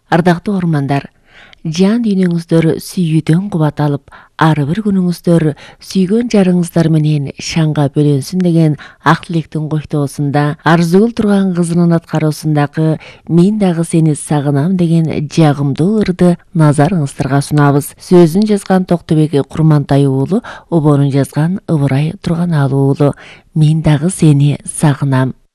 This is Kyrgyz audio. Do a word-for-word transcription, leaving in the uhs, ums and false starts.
Ардактуу угармандар, жан дүйнөңүздөр сүйүүдөн кубат алып, ар бир күнүңүздөр сүйгөн жарыңыздар менен шаңга бөлөнсүн деген ак тилектин коштоосунда Арзугул турган кызынын аткаруусундагы «Мен дагы сени сагынам» деген жагымдуу ырды назарыңыздарга сунабыз. Сөзүн жазган Токтобек Курмантай уулу, оборун жазган Ыбырай Турганалуу уулу. «Мен дагы сени сагынам».